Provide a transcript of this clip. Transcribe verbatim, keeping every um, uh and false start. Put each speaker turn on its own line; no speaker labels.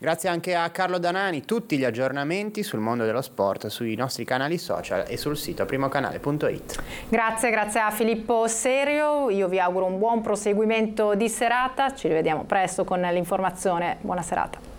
Grazie anche a Carlo Danani. Tutti gli aggiornamenti sul mondo dello sport sui nostri canali social e sul sito primocanale punto it.
Grazie, grazie a Filippo Serio. Io vi auguro un buon proseguimento di serata. Ci rivediamo presto con l'informazione. Buona serata.